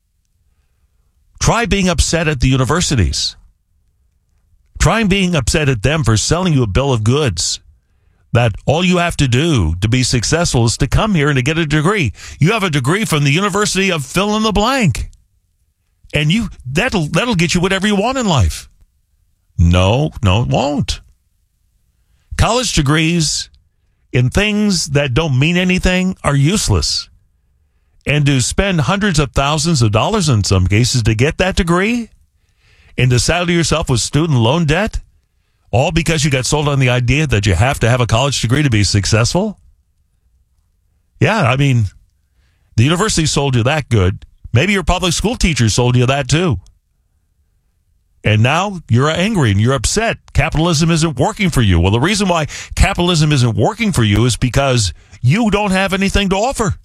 Try being upset at the universities. Try being upset at them for selling you a bill of goods that all you have to do to be successful is to come here and to get a degree. You have a degree from the University of fill in the blank. And you that'll that'll get you whatever you want in life. No, no, it won't. College degrees in things that don't mean anything are useless. And to spend hundreds of thousands of dollars in some cases to get that degree and to saddle yourself with student loan debt, all because you got sold on the idea that you have to have a college degree to be successful? Yeah, I mean, the university sold you that good. Maybe your public school teacher sold you that too. And now you're angry and you're upset. Capitalism isn't working for you. Well, the reason why capitalism isn't working for you is because you don't have anything to offer.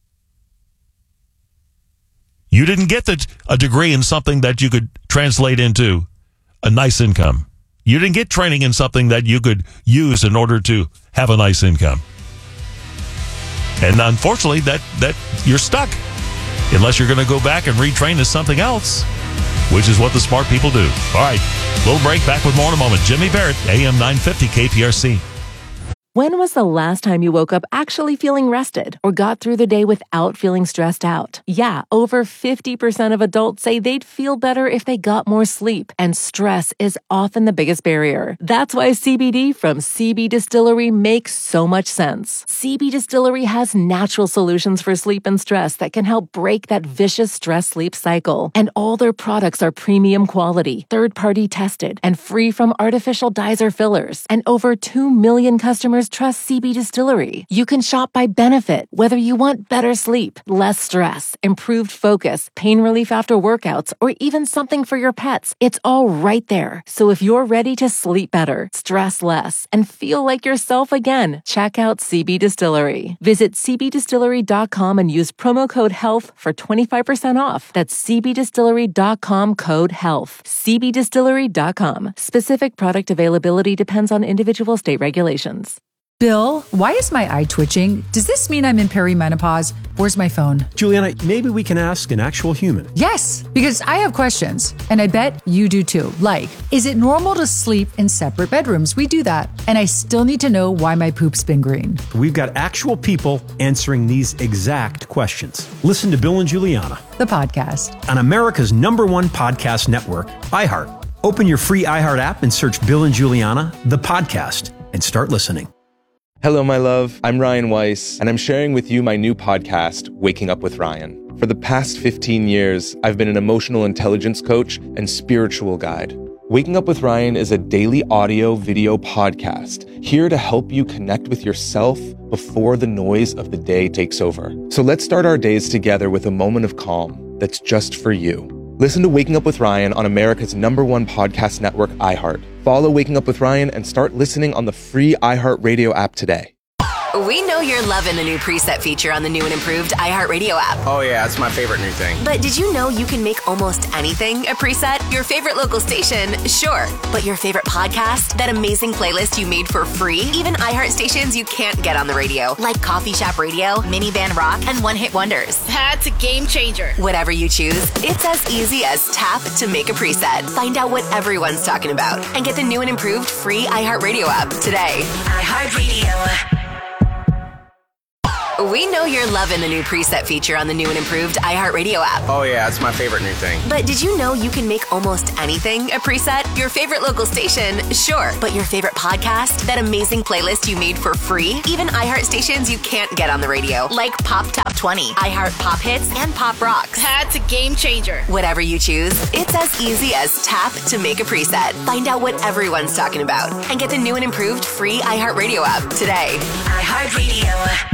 You didn't get the, a degree in something that you could translate into a nice income. You didn't get training in something that you could use in order to have a nice income. And unfortunately, that, that you're stuck unless you're going to go back and retrain to something else, which is what the smart people do. All right, little break. Back with more in a moment. Jimmy Barrett, A M nine fifty K P R C. When was the last time you woke up actually feeling rested or got through the day without feeling stressed out? Yeah, over fifty percent of adults say they'd feel better if they got more sleep, and stress is often the biggest barrier. That's why C B D from C B Distillery makes so much sense. C B Distillery has natural solutions for sleep and stress that can help break that vicious stress-sleep cycle. And all their products are premium quality, third-party tested, and free from artificial dyes or fillers. And over two million customers trust C B Distillery. You can shop by benefit, whether you want better sleep, less stress, improved focus, pain relief after workouts, or even something for your pets. It's all right there. So if you're ready to sleep better, stress less, and feel like yourself again, check out C B Distillery. Visit c b distillery dot com and use promo code HEALTH for twenty-five percent off. That's c b distillery dot com code HEALTH. c b distillery dot com. Specific product availability depends on individual state regulations. Bill, why is my eye twitching? Does this mean I'm in perimenopause? Where's my phone? Juliana, maybe we can ask an actual human. Yes, because I have questions, and I bet you do too. Like, is it normal to sleep in separate bedrooms? We do that. And I still need to know why my poop's been green. We've got actual people answering these exact questions. Listen to Bill and Juliana, the podcast, on America's number one podcast network, iHeart. Open your free iHeart app and search Bill and Juliana, the podcast, and start listening. Hello, my love. I'm Ryan Weiss, and I'm sharing with you my new podcast, Waking Up with Ryan. For the past fifteen years, I've been an emotional intelligence coach and spiritual guide. Waking Up with Ryan is a daily audio video podcast here to help you connect with yourself before the noise of the day takes over. So let's start our days together with a moment of calm that's just for you. Listen to Waking Up with Ryan on America's number one podcast network, iHeart. Follow Waking Up with Ryan and start listening on the free iHeartRadio app today. We know you're loving the new preset feature on the new and improved iHeartRadio app. Oh yeah, that's my favorite new thing. But did you know you can make almost anything a preset? Your favorite local station, sure. But your favorite podcast? That amazing playlist you made for free? Even iHeart stations you can't get on the radio, like Coffee Shop Radio, Minivan Rock, and One Hit Wonders. That's a game changer. Whatever you choose, it's as easy as tap to make a preset. Find out what everyone's talking about and get the new and improved free iHeartRadio app today. iHeartRadio. We know you're loving the new preset feature on the new and improved iHeartRadio app. Oh yeah, that's my favorite new thing. But did you know you can make almost anything a preset? Your favorite local station, sure. But your favorite podcast? That amazing playlist you made for free? Even iHeart stations you can't get on the radio, like Pop Top twenty, iHeart Pop Hits, and Pop Rocks. That's a game changer. Whatever you choose, it's as easy as tap to make a preset. Find out what everyone's talking about and get the new and improved free iHeartRadio app today. iHeartRadio.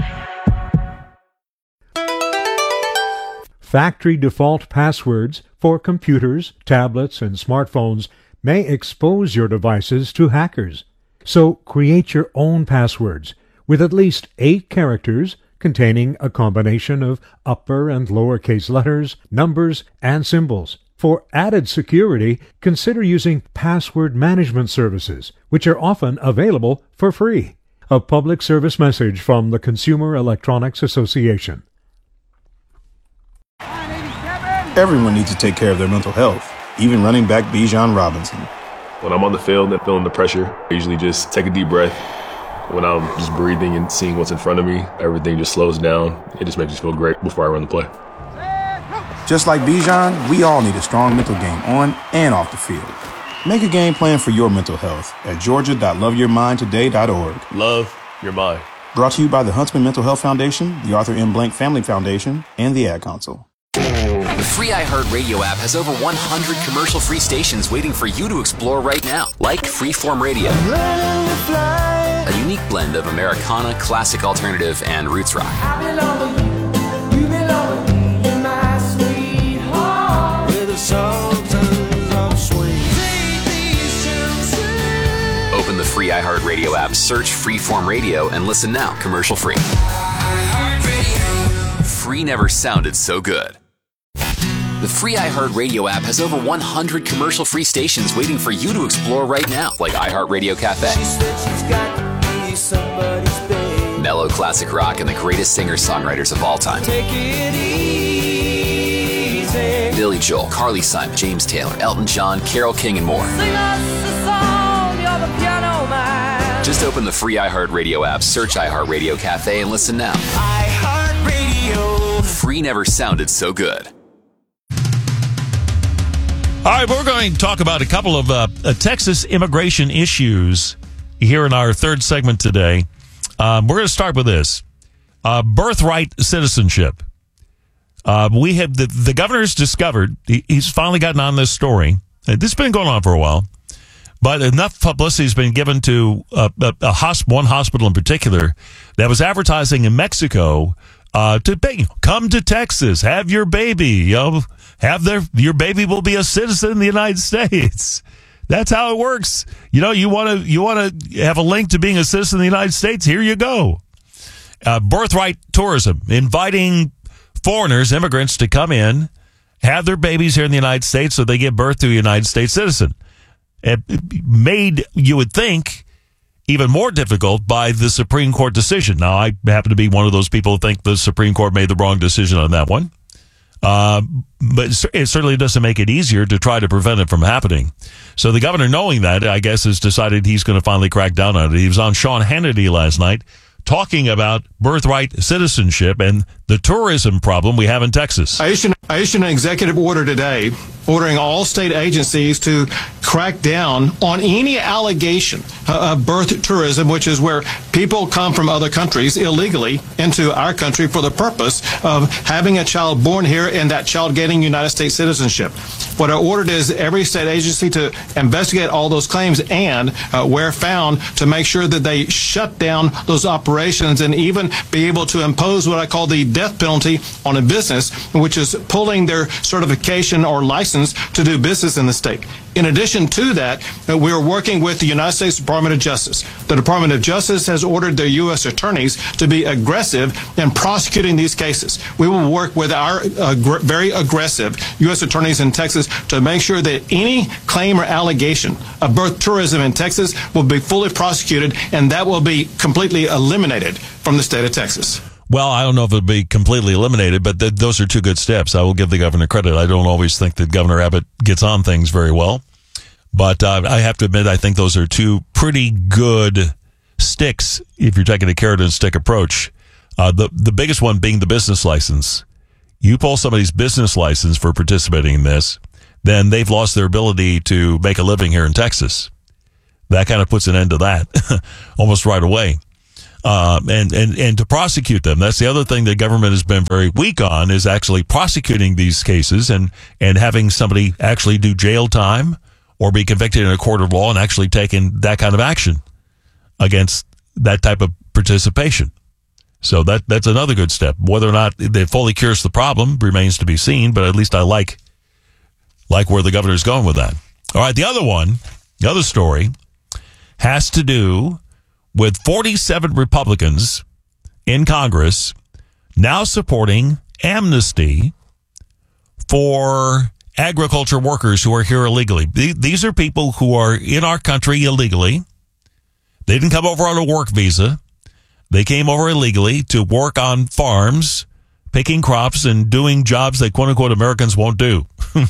Factory default passwords for computers, tablets, and smartphones may expose your devices to hackers. So create your own passwords with at least eight characters containing a combination of upper and lowercase letters, numbers, and symbols. For added security, consider using password management services, which are often available for free. A public service message from the Consumer Electronics Association. Everyone needs to take care of their mental health, even running back Bijan Robinson. When I'm on the field and feeling the pressure, I usually just take a deep breath. When I'm just breathing and seeing what's in front of me, everything just slows down. It just makes me feel great before I run the play. Just like Bijan, we all need a strong mental game on and off the field. Make a game plan for your mental health at georgia dot love your mind today dot org. Love your mind. Brought to you by the Huntsman Mental Health Foundation, the Arthur M. Blank Family Foundation, and the Ad Council. The free iHeartRadio app has over one hundred commercial-free stations waiting for you to explore right now, like Freeform Radio, a unique blend of Americana, classic alternative, and roots rock. Open the free iHeartRadio app, search Freeform Radio, and listen now, commercial-free. Free never sounded so good. The free iHeartRadio app has over one hundred commercial-free stations waiting for you to explore right now, like iHeartRadio Cafe, mellow classic rock, and the greatest singer-songwriters of all time. Billy Joel, Carly Simon, James Taylor, Elton John, Carole King, and more. Just open the free iHeartRadio app, search iHeartRadio Cafe, and listen now. iHeartRadio. Free never sounded so good. All right, we're going to talk about a couple of uh, uh, Texas immigration issues here in our third segment today. Um, we're going to start with this. Uh, birthright citizenship. Uh, we have the, the governor's discovered, he, he's finally gotten on this story. Uh, this has been going on for a while, but enough publicity has been given to uh, a, a hosp- one hospital in particular that was advertising in Mexico uh, to pay, come to Texas, have your baby, you know, have their, your baby will be a citizen in the United States. That's how it works. You know, you want to, you want to have a link to being a citizen of the United States. Here you go. Uh, birthright tourism, inviting foreigners, immigrants to come in, have their babies here in the United States so they give birth to a United States citizen. It made, you would think, even more difficult by the Supreme Court decision. Now, I happen to be one of those people who think the Supreme Court made the wrong decision on that one. Uh, but it certainly doesn't make it easier to try to prevent it from happening. So the governor, knowing that, I guess, has decided he's going to finally crack down on it. He was on Sean Hannity last night talking about birthright citizenship and the tourism problem we have in Texas. I issued, I issued an executive order today ordering all state agencies to crack down on any allegation of birth tourism, which is where people come from other countries illegally into our country for the purpose of having a child born here and that child getting United States citizenship. What I ordered is every state agency to investigate all those claims and, uh, where found, to make sure that they shut down those operations and even be able to impose what I call the death penalty on a business, which is pulling their certification or license to do business in the state. In addition to that, uh, we are working with the United States Department of Justice. The Department of Justice has ordered their U S attorneys to be aggressive in prosecuting these cases. We will work with our uh, gr- very aggressive U S attorneys in Texas to make sure that any claim or allegation of birth tourism in Texas will be fully prosecuted, and that will be completely eliminated from the state of Texas. Well, I don't know if it'll be completely eliminated, but th- those are two good steps. I will give the governor credit. I don't always think that Governor Abbott gets on things very well, but uh, I have to admit I think those are two pretty good sticks if you're taking a carrot and stick approach. Uh, the the biggest one being the business license. You pull somebody's business license for participating in this, then they've lost their ability to make a living here in Texas. That kind of puts an end to that almost right away. Um, and, and, and to prosecute them. That's the other thing the government has been very weak on, is actually prosecuting these cases and, and having somebody actually do jail time or be convicted in a court of law and actually taking that kind of action against that type of participation. So that, that's another good step. Whether or not it fully cures the problem remains to be seen, but at least I like, like where the governor's going with that. All right. The other one, the other story has to do with forty-seven Republicans in Congress now supporting amnesty for agriculture workers who are here illegally. These are people who are in our country illegally. They didn't come over on a work visa. They came over illegally to work on farms, picking crops and doing jobs that quote-unquote Americans won't do.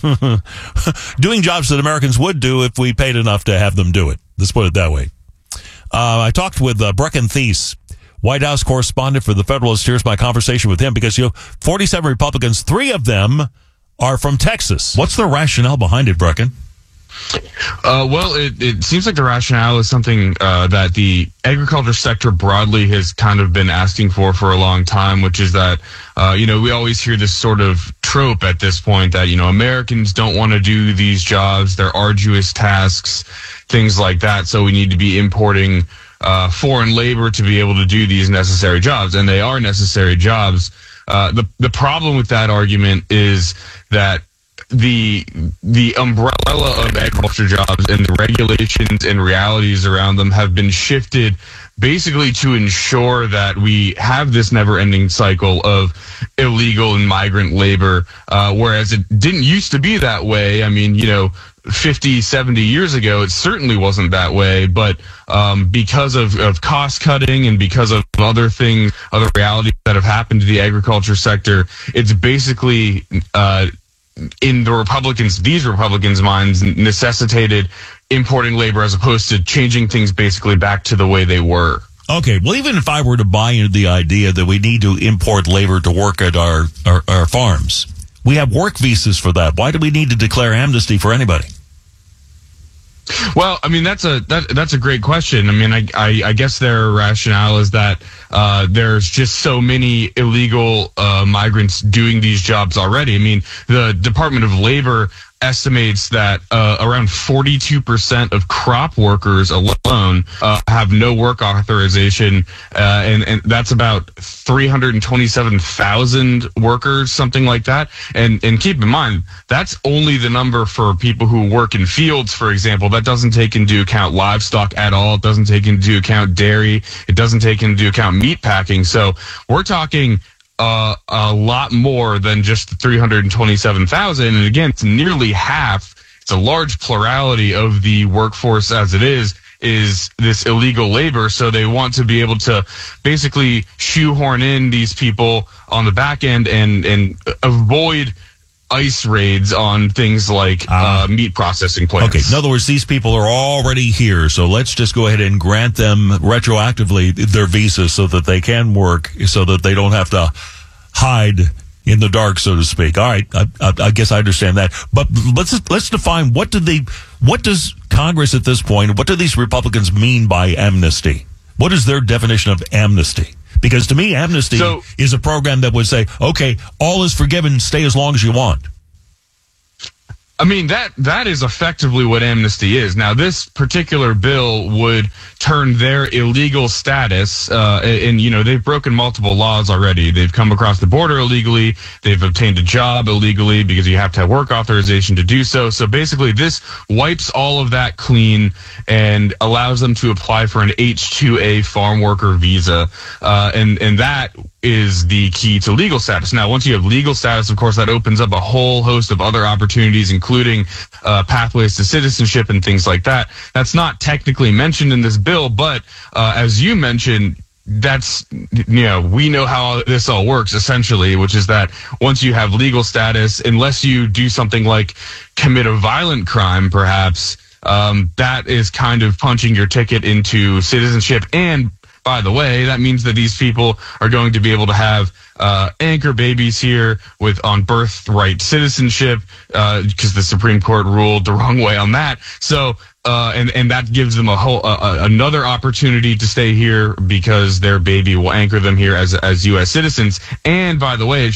Doing jobs that Americans would do if we paid enough to have them do it. Let's put it that way. Uh, I talked with uh, Breckin Thies, White House correspondent for The Federalist. Here's my conversation with him because, you know, forty-seven Republicans, three of them are from Texas. What's the rationale behind it, Breckin? Uh, well, it, it seems like the rationale is something uh, that the agriculture sector broadly has kind of been asking for for a long time, which is that, uh, you know, we always hear this sort of trope at this point that, you know, Americans don't want to do these jobs. They're arduous tasks, things like that. So we need to be importing uh, foreign labor to be able to do these necessary jobs. And they are necessary jobs. Uh, the, the problem with that argument is that the the umbrella of agriculture jobs and the regulations and realities around them have been shifted basically to ensure that we have this never-ending cycle of illegal and migrant labor, uh, whereas it didn't used to be that way. I mean, you know, fifty, seventy years ago, it certainly wasn't that way, but um, because of, of cost cutting and because of other things, other realities that have happened to the agriculture sector, it's basically uh, in the Republicans, these Republicans' minds, necessitated importing labor as opposed to changing things basically back to the way they were. Okay, well, even if I were to buy into the idea that we need to import labor to work at our, our, our farms, we have work visas for that. Why do we need to declare amnesty for anybody? Well, I mean, that's a that, that's a great question. I mean, I, I, I guess their rationale is that uh, there's just so many illegal uh, migrants doing these jobs already. I mean, the Department of Labor estimates that uh, around forty-two percent of crop workers alone uh, have no work authorization, uh, and, and that's about three hundred twenty-seven thousand workers, something like that. And and keep in mind, that's only the number for people who work in fields, for example. That doesn't take into account livestock at all. It doesn't take into account dairy. It doesn't take into account meat packing. So we're talking Uh, a lot more than just the three hundred twenty-seven thousand. And again, it's nearly half. It's a large plurality of the workforce as it is, is this illegal labor. So they want to be able to basically shoehorn in these people on the back end and, and avoid ICE raids on things like uh, meat processing plants. Okay, in other words, these people are already here, so let's just go ahead and grant them retroactively their visas so that they can work, so that they don't have to hide in the dark, so to speak. All right, I, I, I guess I understand that. But let's let's define what do they, what does Congress at this point, what do these Republicans mean by amnesty? What is their definition of amnesty? Because to me, amnesty so, is a program that would say, okay, all is forgiven, stay as long as you want. I mean, that that is effectively what amnesty is. Now, this particular bill would turn their illegal status, uh, and, you know, they've broken multiple laws already. They've come across the border illegally. They've obtained a job illegally because you have to have work authorization to do so. So basically, this wipes all of that clean and allows them to apply for an H two A farm worker visa. Uh, and, and that is the key to legal status. Now, once you have legal status, of course, that opens up a whole host of other opportunities, including uh, pathways to citizenship and things like that. That's not technically mentioned in this bill, but uh, as you mentioned, that's, you know, we know how this all works, essentially, which is that once you have legal status, unless you do something like commit a violent crime, perhaps, um, that is kind of punching your ticket into citizenship. And by the way, that means that these people are going to be able to have uh, anchor babies here with on birthright citizenship because uh, the Supreme Court ruled the wrong way on that. So, uh, and and that gives them a whole uh, another opportunity to stay here because their baby will anchor them here as as U S citizens. And by the way,